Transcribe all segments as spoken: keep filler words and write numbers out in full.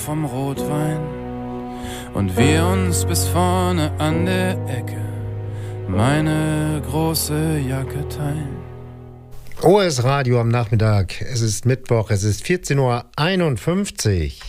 vom Rotwein und wir uns bis vorne an der Ecke meine große Jacke teilen. O S Radio am Nachmittag. Es ist Mittwoch, es ist vierzehn Uhr einundfünfzig.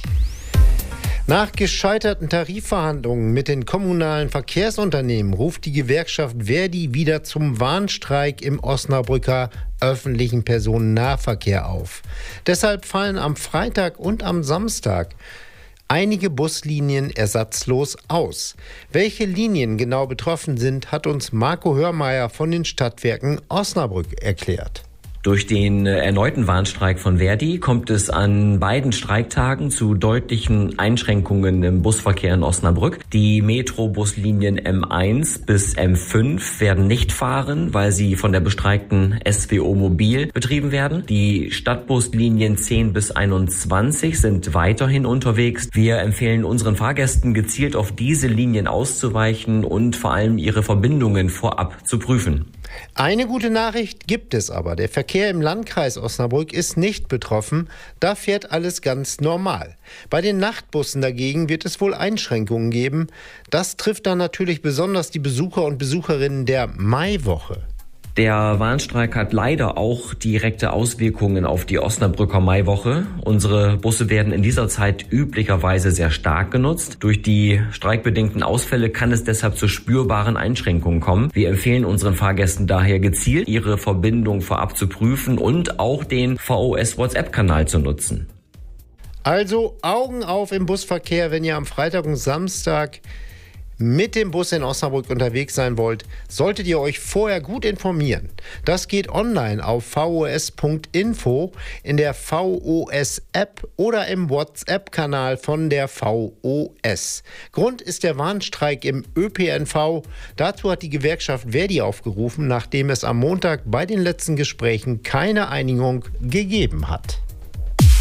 Nach gescheiterten Tarifverhandlungen mit den kommunalen Verkehrsunternehmen ruft die Gewerkschaft Verdi wieder zum Warnstreik im Osnabrücker öffentlichen Personennahverkehr auf. Deshalb fallen am Freitag und am Samstag einige Buslinien ersatzlos aus. Welche Linien genau betroffen sind, hat uns Marco Hörmeier von den Stadtwerken Osnabrück erklärt. Durch den erneuten Warnstreik von Verdi kommt es an beiden Streiktagen zu deutlichen Einschränkungen im Busverkehr in Osnabrück. Die Metro-Buslinien M eins bis M fünf werden nicht fahren, weil sie von der bestreikten S W O Mobil betrieben werden. Die Stadtbuslinien zehn bis einundzwanzig sind weiterhin unterwegs. Wir empfehlen unseren Fahrgästen gezielt auf diese Linien auszuweichen und vor allem ihre Verbindungen vorab zu prüfen. Eine gute Nachricht gibt es aber. Der Verkehr im Landkreis Osnabrück ist nicht betroffen. Da fährt alles ganz normal. Bei den Nachtbussen dagegen wird es wohl Einschränkungen geben. Das trifft dann natürlich besonders die Besucher und Besucherinnen der Maiwoche. Der Warnstreik hat leider auch direkte Auswirkungen auf die Osnabrücker Maiwoche. Unsere Busse werden in dieser Zeit üblicherweise sehr stark genutzt. Durch die streikbedingten Ausfälle kann es deshalb zu spürbaren Einschränkungen kommen. Wir empfehlen unseren Fahrgästen daher gezielt, ihre Verbindung vorab zu prüfen und auch den V O S-WhatsApp-Kanal zu nutzen. Also Augen auf im Busverkehr, wenn ihr am Freitag und Samstag mit dem Bus in Osnabrück unterwegs sein wollt, solltet ihr euch vorher gut informieren. Das geht online auf v o s punkt info, in der V O S-App oder im WhatsApp-Kanal von der V O S. Grund ist der Warnstreik im Ö P N V. Dazu hat die Gewerkschaft Verdi aufgerufen, nachdem es am Montag bei den letzten Gesprächen keine Einigung gegeben hat.